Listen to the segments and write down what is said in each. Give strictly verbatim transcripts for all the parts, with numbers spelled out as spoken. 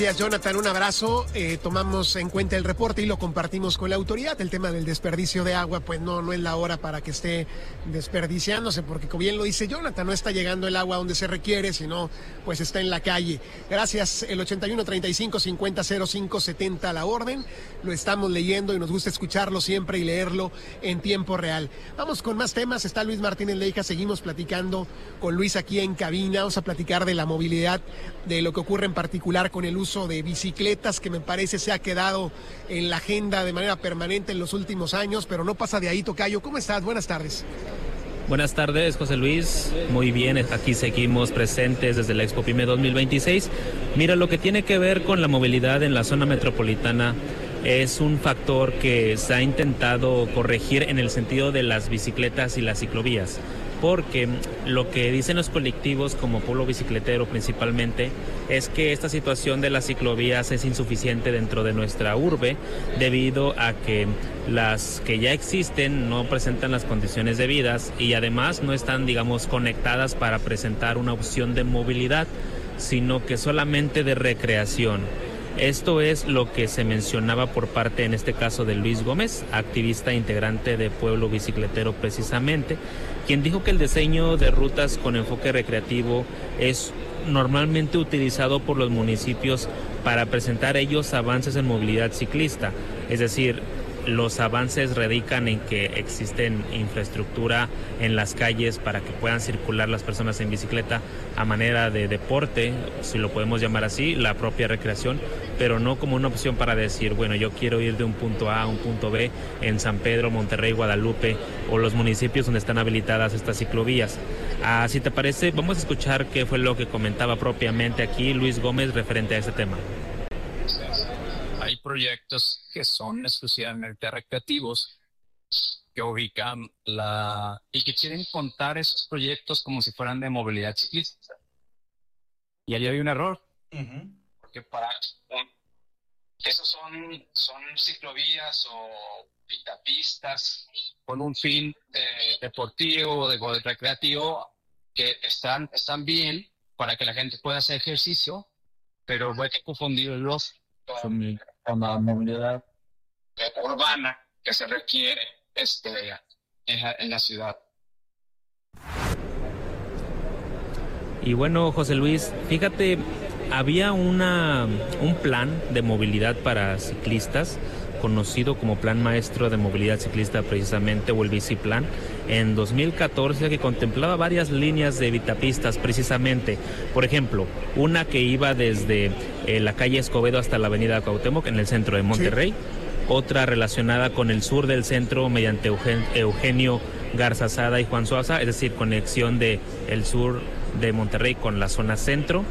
Gracias, Jonathan, un abrazo. Eh, tomamos en cuenta el reporte y lo compartimos con la autoridad. El tema del desperdicio de agua, pues no, no es la hora para que esté desperdiciándose, porque como bien lo dice Jonathan, no está llegando el agua donde se requiere, sino pues está en la calle. Gracias, el ochenta y uno, treinta y cinco, cincuenta, cero cinco, setenta a la orden. Lo estamos leyendo y nos gusta escucharlo siempre y leerlo en tiempo real. Vamos con más temas. Está Luis Martínez Leija, seguimos platicando con Luis aquí en cabina. Vamos a platicar de la movilidad, de lo que ocurre en particular con el uso de bicicletas, que me parece se ha quedado en la agenda de manera permanente en los últimos años, pero no pasa de ahí, tocayo. ¿Cómo estás? Buenas tardes. Buenas tardes, José Luis. Muy bien, aquí seguimos presentes desde la Expo Pyme dos mil veintiséis. Mira, lo que tiene que ver con la movilidad en la zona metropolitana es un factor que se ha intentado corregir en el sentido de las bicicletas y las ciclovías, porque lo que dicen los colectivos como Polo Bicicletero principalmente es que esta situación de las ciclovías es insuficiente dentro de nuestra urbe debido a que las que ya existen no presentan las condiciones debidas y además no están, digamos, conectadas para presentar una opción de movilidad, sino que solamente de recreación. Esto es lo que se mencionaba por parte, en este caso, de Luis Gómez, activista integrante de Pueblo Bicicletero precisamente, quien dijo que el diseño de rutas con enfoque recreativo es normalmente utilizado por los municipios para presentar ellos avances en movilidad ciclista, es decir, los avances radican en que existen infraestructura en las calles para que puedan circular las personas en bicicleta a manera de deporte, si lo podemos llamar así, la propia recreación, pero no como una opción para decir, bueno, yo quiero ir de un punto A a un punto B en San Pedro, Monterrey, Guadalupe o los municipios donde están habilitadas estas ciclovías. Ah, si te parece, vamos a escuchar qué fue lo que comentaba propiamente aquí Luis Gómez referente a este tema. Hay proyectos que son exclusivamente recreativos, que ubican la y que quieren contar esos proyectos como si fueran de movilidad ciclista. Y ahí hay un error, uh-huh. porque para um, esos son, son ciclovías o pitapistas con un fin eh, deportivo o de, de recreativo que están, están bien para que la gente pueda hacer ejercicio, pero voy a confundirlos con, con la movilidad urbana que se requiere este, en la ciudad. Y bueno, José Luis, fíjate, había una, un plan de movilidad para ciclistas, conocido como Plan Maestro de Movilidad Ciclista precisamente, o el Biciplan, en dos mil catorce, que contemplaba varias líneas de bitapistas precisamente. Por ejemplo, una que iba desde eh, la calle Escobedo hasta la avenida Cuauhtémoc en el centro de Monterrey, sí. Otra relacionada con el sur del centro mediante Eugen, Eugenio Garza Sada y Juan Suaza, es decir, conexión de el sur de Monterrey con la zona centro.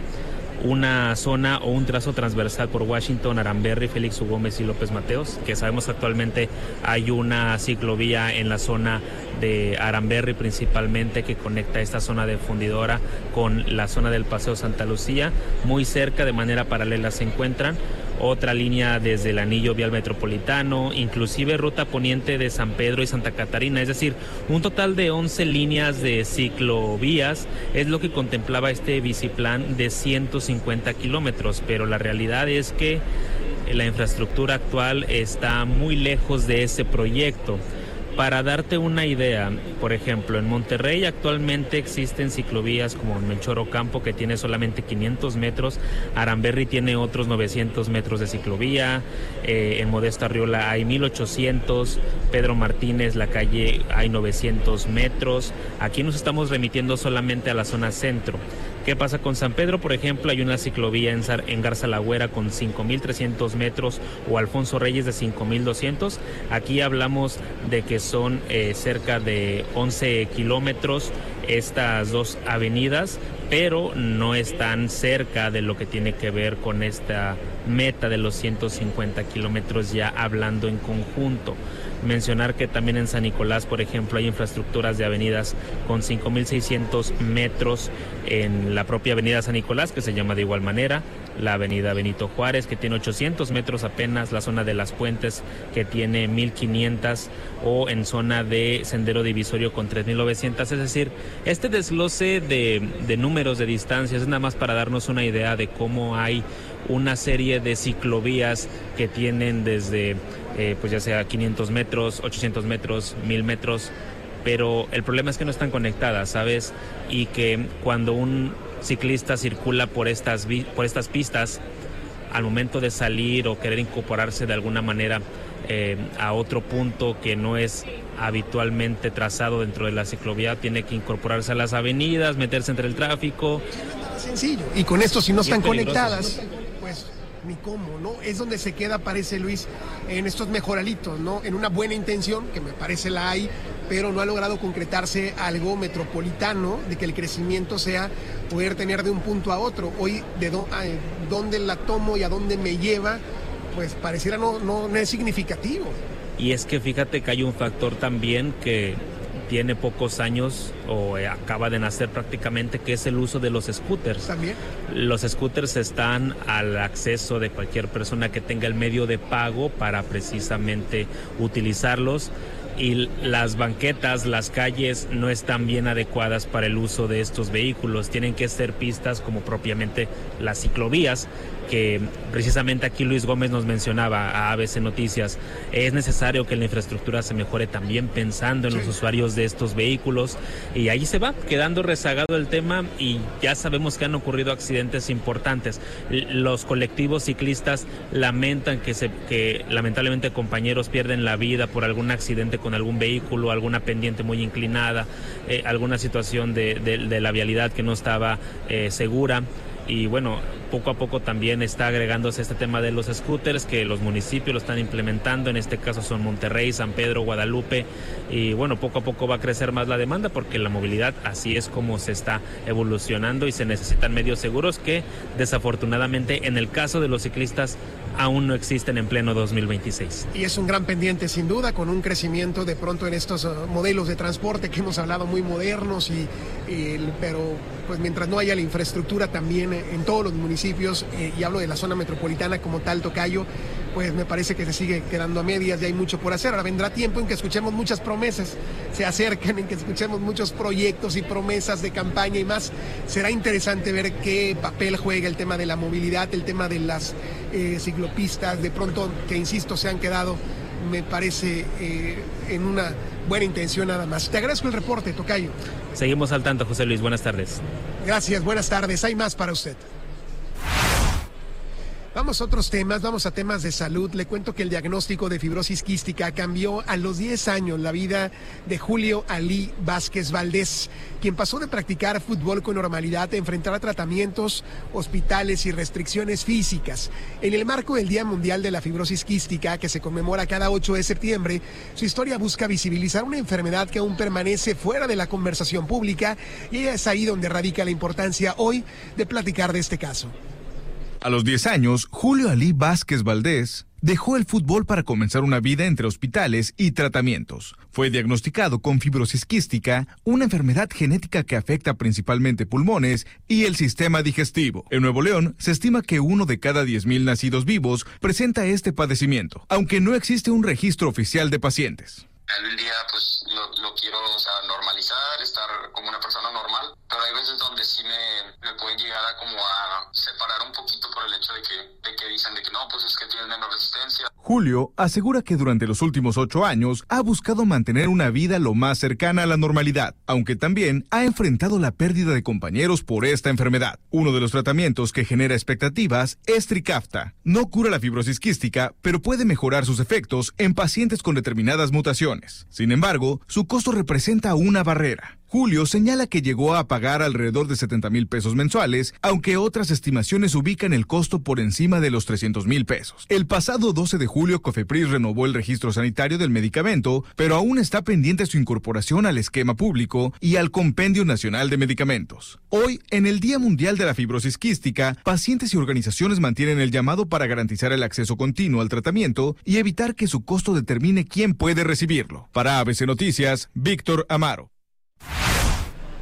Una zona o un trazo transversal por Washington, Aramberri, Félix U. Gómez y López Mateos, que sabemos que actualmente hay una ciclovía en la zona de Aramberri principalmente que conecta esta zona de Fundidora con la zona del Paseo Santa Lucía. Muy cerca, de manera paralela, se encuentran otra línea desde el anillo vial metropolitano, inclusive ruta poniente de San Pedro y Santa Catarina, es decir, un total de once líneas de ciclovías es lo que contemplaba este biciplan de ciento cincuenta kilómetros, pero la realidad es que la infraestructura actual está muy lejos de ese proyecto. Para darte una idea, por ejemplo, en Monterrey actualmente existen ciclovías como Melchor Ocampo, que tiene solamente quinientos metros, Aramberri tiene otros novecientos metros de ciclovía, eh, en Modesto Arriola hay mil ochocientos, Pedro Martínez, la calle, hay novecientos metros. Aquí nos estamos remitiendo solamente a la zona centro. ¿Qué pasa con San Pedro? Por ejemplo, hay una ciclovía en, Zar, en Garza La Güera con cinco mil trescientos metros o Alfonso Reyes de cinco mil doscientos. Aquí hablamos de que son eh, cerca de once kilómetros estas dos avenidas, pero no están cerca de lo que tiene que ver con esta meta de los ciento cincuenta kilómetros ya hablando en conjunto. Mencionar que también en San Nicolás, por ejemplo, hay infraestructuras de avenidas con cinco mil seiscientos metros en la propia avenida San Nicolás, que se llama de igual manera. la avenida Benito Juárez, que tiene ochocientos metros apenas, la zona de Las Puentes, que tiene mil quinientos, o en zona de Sendero Divisorio con tres mil novecientos. Es decir, este desglose de, de números, de distancias, es nada más para darnos una idea de cómo hay una serie de ciclovías que tienen desde, eh, pues ya sea quinientos metros, ochocientos metros, mil metros, pero el problema es que no están conectadas, ¿sabes? Y que cuando un ciclista circula por estas, por estas pistas, al momento de salir o querer incorporarse de alguna manera eh, a otro punto que no es habitualmente trazado dentro de la ciclovía, tiene que incorporarse a las avenidas, meterse entre el tráfico. Sencillo. Y con esto, si no están conectadas, pues ni cómo, ¿no? Es donde se queda, parece, Luis, en estos mejoralitos, ¿no? En una buena intención, que me parece la hay, pero no ha logrado concretarse algo metropolitano, de que el crecimiento sea poder tener de un punto a otro. Hoy, de do, a, dónde la tomo y a dónde me lleva, pues pareciera no, no, no es significativo. Y es que fíjate que hay un factor también que tiene pocos años o eh, acaba de nacer prácticamente, que es el uso de los scooters. ¿También? Los scooters están al acceso de cualquier persona que tenga el medio de pago para precisamente utilizarlos, y las banquetas, las calles no están bien adecuadas para el uso de estos vehículos. Tienen que ser pistas como propiamente las ciclovías, que precisamente aquí Luis Gómez nos mencionaba a A B C Noticias. Es necesario que la infraestructura se mejore también pensando en sí. los usuarios de estos vehículos, y ahí se va quedando rezagado el tema, y ya sabemos que han ocurrido accidentes importantes. Los colectivos ciclistas lamentan que, se, que lamentablemente compañeros pierden la vida por algún accidente con algún vehículo, alguna pendiente muy inclinada, eh, alguna situación de, de, de la vialidad que no estaba eh, segura. Y bueno, poco a poco también está agregándose este tema de los scooters, que los municipios lo están implementando. En este caso son Monterrey, San Pedro, Guadalupe, y bueno, poco a poco va a crecer más la demanda, porque la movilidad así es como se está evolucionando, y se necesitan medios seguros que desafortunadamente en el caso de los ciclistas aún no existen en pleno dos mil veintiséis. Y es un gran pendiente sin duda, con un crecimiento de pronto en estos uh, modelos de transporte que hemos hablado muy modernos, y, y pero pues mientras no haya la infraestructura también en todos los municipios, eh, y hablo de la zona metropolitana como tal, Tocayo, pues me parece que se sigue quedando a medias y hay mucho por hacer. Ahora vendrá tiempo en que escuchemos muchas promesas, se acercan, en que escuchemos muchos proyectos y promesas de campaña y más. Será interesante ver qué papel juega el tema de la movilidad, el tema de las eh, ciclopistas, de pronto, que insisto, se han quedado, me parece, eh, en una buena intención nada más. Te agradezco el reporte, Tocayo. Seguimos al tanto, José Luis. Buenas tardes. Gracias, buenas tardes. Hay más para usted. Vamos a otros temas, vamos a temas de salud. Le cuento que el diagnóstico de fibrosis quística cambió a los diez años la vida de Julio Alí Vázquez Valdés, quien pasó de practicar fútbol con normalidad a enfrentar tratamientos, hospitales y restricciones físicas. En el marco del Día Mundial de la Fibrosis Quística, que se conmemora cada ocho de septiembre, su historia busca visibilizar una enfermedad que aún permanece fuera de la conversación pública, y es ahí donde radica la importancia hoy de platicar de este caso. A los diez años, Julio Alí Vázquez Valdés dejó el fútbol para comenzar una vida entre hospitales y tratamientos. Fue diagnosticado con fibrosis quística, una enfermedad genética que afecta principalmente pulmones y el sistema digestivo. En Nuevo León, se estima que uno de cada diez mil nacidos vivos presenta este padecimiento, aunque no existe un registro oficial de pacientes. El día, pues, lo, lo quiero, o sea, normalizar, estar como una persona normal, pero hay veces donde sí me, me pueden llegar a como a separar un poquito por el hecho de que, de que dicen de que no, pues es que tienes menos resistencia. Julio asegura que durante los últimos ocho años ha buscado mantener una vida lo más cercana a la normalidad, aunque también ha enfrentado la pérdida de compañeros por esta enfermedad. Uno de los tratamientos que genera expectativas es Trikafta. No cura la fibrosis quística, pero puede mejorar sus efectos en pacientes con determinadas mutaciones. Sin embargo, su costo representa una barrera. Julio señala que llegó a pagar alrededor de setenta mil pesos mensuales, aunque otras estimaciones ubican el costo por encima de los trescientos mil pesos. El pasado doce de julio, Cofepris renovó el registro sanitario del medicamento, pero aún está pendiente su incorporación al esquema público y al Compendio Nacional de Medicamentos. Hoy, en el Día Mundial de la Fibrosis Quística, pacientes y organizaciones mantienen el llamado para garantizar el acceso continuo al tratamiento y evitar que su costo determine quién puede recibirlo. Para A B C Noticias, Víctor Amaro.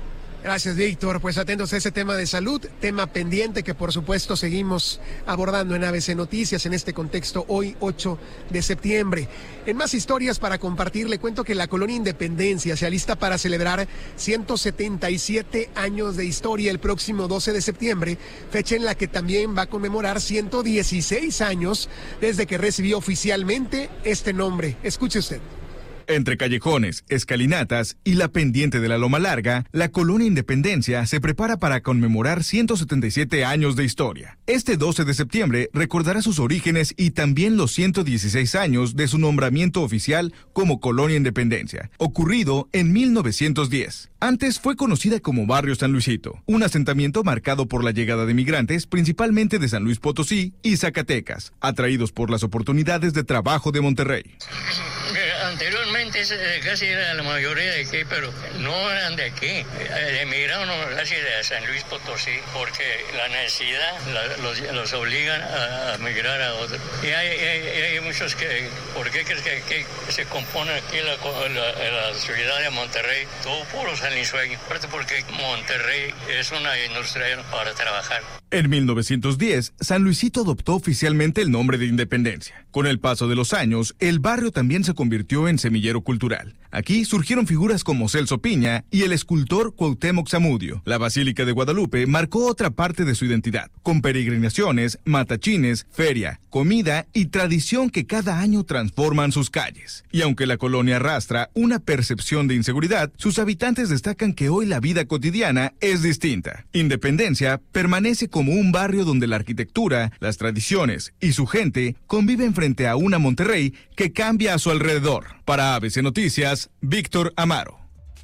Gracias, Víctor. Pues atentos a ese tema de salud, tema pendiente que por supuesto seguimos abordando en A B C Noticias en este contexto hoy ocho de septiembre. En más historias para compartir, le cuento que la Colonia Independencia se alista para celebrar ciento setenta y siete años de historia el próximo doce de septiembre, fecha en la que también va a conmemorar ciento dieciséis años desde que recibió oficialmente este nombre. Escuche usted. Entre callejones, escalinatas y la pendiente de la Loma Larga, la Colonia Independencia se prepara para conmemorar ciento setenta y siete años de historia. Este doce de septiembre recordará sus orígenes y también los ciento dieciséis años de su nombramiento oficial como Colonia Independencia, ocurrido en mil novecientos diez. Antes fue conocida como Barrio San Luisito, un asentamiento marcado por la llegada de migrantes principalmente de San Luis Potosí y Zacatecas, atraídos por las oportunidades de trabajo de Monterrey. Anteriormente casi era la mayoría de aquí, pero no eran de aquí. Emigraron casi de San Luis Potosí porque la necesidad la, los, los obligan a, a migrar a otro. Y hay, hay, hay muchos que, ¿por qué crees que aquí se compone aquí la, la, la ciudad de Monterrey? Todo puro salisueño. Aparte porque Monterrey es una industria para trabajar. En mil novecientos diez, San Luisito adoptó oficialmente el nombre de Independencia. Con el paso de los años, el barrio también se convirtió en semillero cultural. Aquí surgieron figuras como Celso Piña y el escultor Cuauhtémoc Zamudio. La Basílica de Guadalupe marcó otra parte de su identidad, con peregrinaciones, matachines, feria, comida y tradición que cada año transforman sus calles. Y aunque la colonia arrastra una percepción de inseguridad, sus habitantes destacan que hoy la vida cotidiana es distinta. Independencia permanece como un barrio donde la arquitectura, las tradiciones y su gente conviven frente a una Monterrey que cambia a su alrededor. Para A B C Noticias, Víctor Amaro.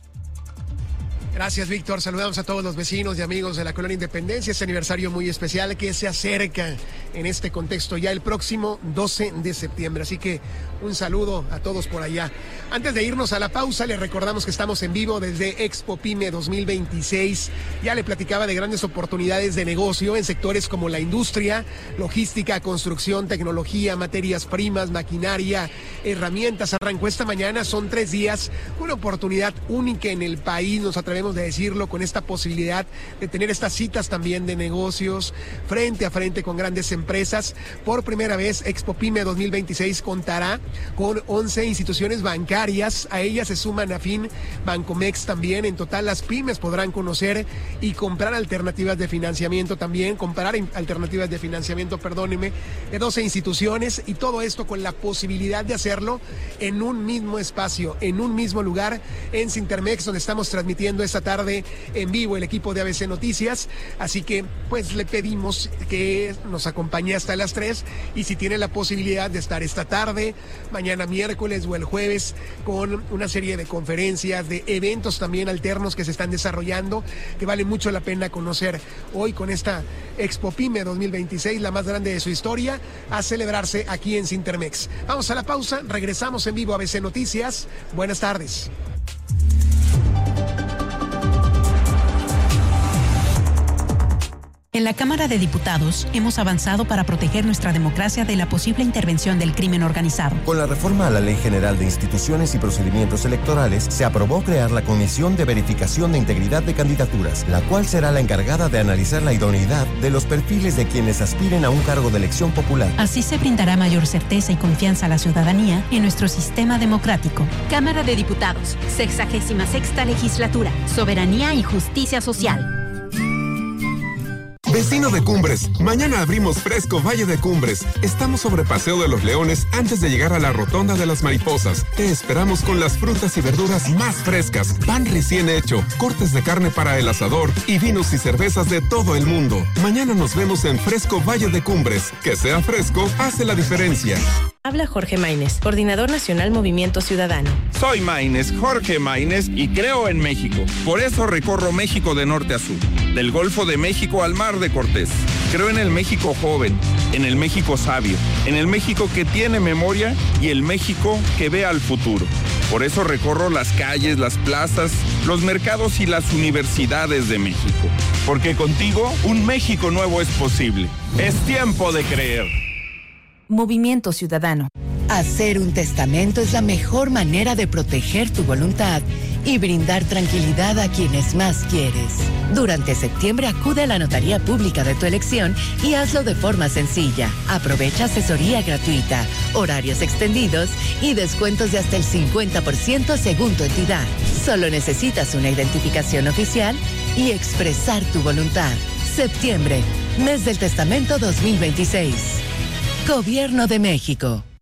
Gracias, Víctor. Saludamos a todos los vecinos y amigos de la Colonia Independencia. Este aniversario muy especial que se acerca en este contexto ya el próximo doce de septiembre. Así que un saludo a todos por allá. Antes de irnos a la pausa, les recordamos que estamos en vivo desde Expo Pyme dos mil veintiséis. Ya le platicaba de grandes oportunidades de negocio en sectores como la industria, logística, construcción, tecnología, materias primas, maquinaria, herramientas. Arrancó esta mañana, son tres días, una oportunidad única en el país, nos atrevemos de decirlo, con esta posibilidad de tener estas citas también de negocios frente a frente con grandes empresas. Por primera vez, Expo Pyme dos mil veintiséis contará con once instituciones bancarias. A ellas se suman Afin, Bancomex también. En total, las pymes podrán conocer y comprar alternativas de financiamiento también, comprar alternativas de financiamiento, perdónenme, de doce instituciones, y todo esto con la posibilidad de hacerlo en un mismo espacio, en un mismo lugar, en Cintermex, donde estamos transmitiendo esta tarde en vivo el equipo de A B C Noticias. Así que pues le pedimos que nos acompañe hasta las tres, y si tiene la posibilidad de estar esta tarde, mañana miércoles o el jueves, con una serie de conferencias, de eventos también alternos que se están desarrollando, que vale mucho la pena conocer hoy con esta Expo Pyme dos mil veintiséis, la más grande de su historia, a celebrarse aquí en Cintermex. Vamos a la pausa, regresamos en vivo a A B C Noticias. Buenas tardes. En la Cámara de Diputados hemos avanzado para proteger nuestra democracia de la posible intervención del crimen organizado. Con la reforma a la Ley General de Instituciones y Procedimientos Electorales, se aprobó crear la Comisión de Verificación de Integridad de Candidaturas, la cual será la encargada de analizar la idoneidad de los perfiles de quienes aspiren a un cargo de elección popular. Así se brindará mayor certeza y confianza a la ciudadanía en nuestro sistema democrático. Cámara de Diputados, sexagésima sexta legislatura, soberanía y justicia social. Vecino de Cumbres, mañana abrimos Fresco Valle de Cumbres. Estamos sobre Paseo de los Leones antes de llegar a la Rotonda de las Mariposas. Te esperamos con las frutas y verduras más frescas, pan recién hecho, cortes de carne para el asador y vinos y cervezas de todo el mundo. Mañana nos vemos en Fresco Valle de Cumbres. Que sea fresco hace la diferencia. Habla Jorge Maínez, Coordinador Nacional Movimiento Ciudadano. Soy Maínez, Jorge Maínez, y creo en México. Por eso recorro México de norte a sur, del Golfo de México al Mar de Cortés. Creo en el México joven, en el México sabio, en el México que tiene memoria y el México que ve al futuro. Por eso recorro las calles, las plazas, los mercados y las universidades de México. Porque contigo un México nuevo es posible. Es tiempo de creer. Movimiento Ciudadano. Hacer un testamento es la mejor manera de proteger tu voluntad y brindar tranquilidad a quienes más quieres. Durante septiembre acude a la notaría pública de tu elección y hazlo de forma sencilla. Aprovecha asesoría gratuita, horarios extendidos y descuentos de hasta el cincuenta por ciento según tu entidad. Solo necesitas una identificación oficial y expresar tu voluntad. Septiembre, mes del testamento dos mil veintiséis. Gobierno de México.